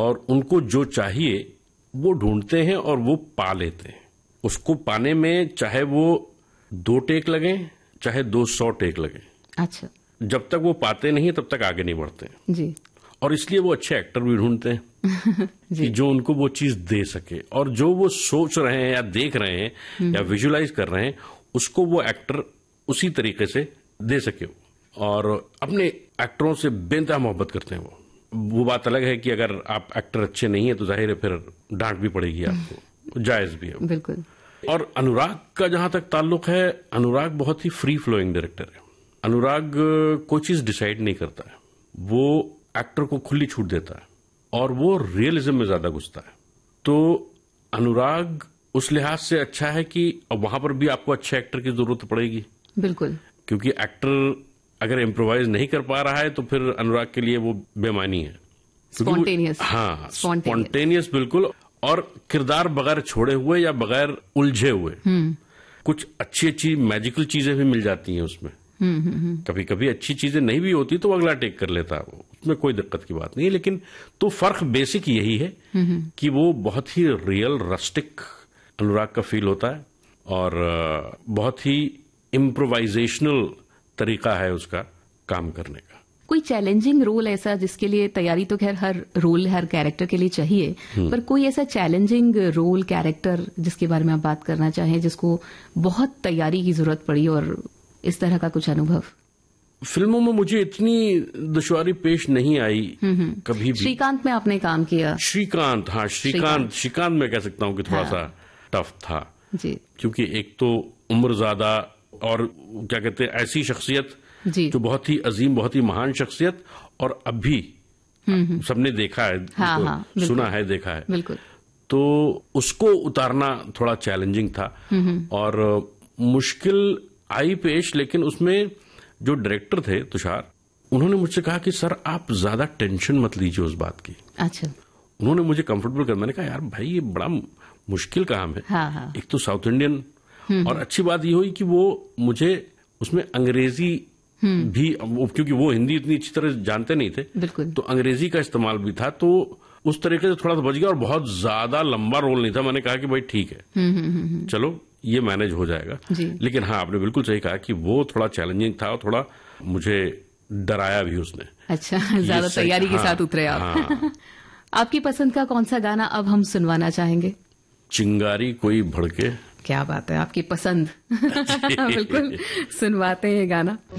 और उनको जो चाहिए वो ढूंढते हैं और वो पा लेते हैं। उसको पाने में चाहे वो 2 टेक लगे, चाहे 200 टेक लगे, अच्छा, जब तक वो पाते नहीं तब तक आगे नहीं बढ़ते जी। और इसलिए वो अच्छे एक्टर भी ढूंढते हैं कि जो उनको वो चीज दे सके, और जो वो सोच रहे हैं या देख रहे हैं या विजुलाइज कर रहे हैं उसको वो एक्टर उसी तरीके से दे सके। और अपने एक्टरों से बेइंतहा मोहब्बत करते हैं वो बात अलग है कि अगर आप एक्टर अच्छे नहीं है तो जाहिर है फिर डांट भी पड़ेगी आपको, जायज भी है बिल्कुल। और अनुराग का जहां तक ताल्लुक है, अनुराग बहुत ही फ्री फ्लोइंग डायरेक्टर है। अनुराग कोई चीज डिसाइड नहीं करता है, वो एक्टर को खुली छूट देता है और वो रियलिज्म में ज्यादा घुसता है। तो अनुराग उस लिहाज से अच्छा है कि वहां पर भी आपको अच्छे एक्टर की जरूरत पड़ेगी, बिल्कुल, क्योंकि एक्टर अगर इम्प्रोवाइज नहीं कर पा रहा है तो फिर अनुराग के लिए वो बेमानी है। स्पॉन्टेनियस, हाँ, स्पॉन्टेनियस बिल्कुल, और किरदार बगैर छोड़े हुए या बगैर उलझे हुए। कुछ अच्छी अच्छी मैजिकल चीजें भी मिल जाती हैं उसमें। कभी कभी अच्छी चीजें नहीं भी होती तो अगला टेक कर लेता है, उसमें कोई दिक्कत की बात नहीं है। लेकिन तो फर्क बेसिक यही है कि वो बहुत ही रियल रस्टिक अनुराग का फील होता है और बहुत ही इम्प्रोवाइजेशनल तरीका है उसका काम करने का। कोई चैलेंजिंग रोल ऐसा जिसके लिए तैयारी तो खैर हर रोल हर कैरेक्टर के लिए चाहिए, पर कोई ऐसा चैलेंजिंग रोल कैरेक्टर जिसके बारे में आप बात करना चाहें जिसको बहुत तैयारी की जरूरत पड़ी और इस तरह का कुछ अनुभव? फिल्मों में मुझे इतनी दुश्वारी पेश नहीं आई कभी भी। श्रीकांत में आपने काम किया? श्रीकांत, हाँ, श्रीकांत में कह सकता हूँ कि थोड़ा सा टफ था जी, क्योंकि एक तो उम्र ज्यादा और क्या कहते हैं ऐसी शख्सियत जो बहुत ही अजीम, बहुत ही महान शख्सियत, और अभी सबने देखा है, हाँ, सुना है, देखा है, बिल्कुल। तो उसको उतारना थोड़ा चैलेंजिंग था और मुश्किल आई पेश। लेकिन उसमें जो डायरेक्टर थे तुषार, उन्होंने मुझसे कहा कि सर आप ज्यादा टेंशन मत लीजिए उस बात की। अच्छा, उन्होंने मुझे कंफर्टेबल कर, मैंने कहा यार भाई ये बड़ा मुश्किल काम है। हाँ। एक तो साउथ इंडियन, और अच्छी बात ये हुई कि वो मुझे उसमें अंग्रेजी भी, क्योंकि वो हिंदी इतनी अच्छी तरह जानते नहीं थे, बिल्कुल, तो अंग्रेजी का इस्तेमाल भी था, तो उस तरीके से थोड़ा सा बच गया और बहुत ज्यादा लंबा रोल नहीं था। मैंने कहा कि भाई ठीक है, चलो ये मैनेज हो जाएगा। लेकिन हाँ, आपने बिल्कुल सही कहा कि वो थोड़ा चैलेंजिंग था और थोड़ा मुझे डराया भी उसने। अच्छा, ज्यादा तैयारी के साथ उतरे आप। हाँ। आपकी पसंद का कौन सा गाना अब हम सुनवाना चाहेंगे? चिंगारी कोई भड़के। क्या बात है, आपकी पसंद। बिल्कुल सुनवाते हैं गाना।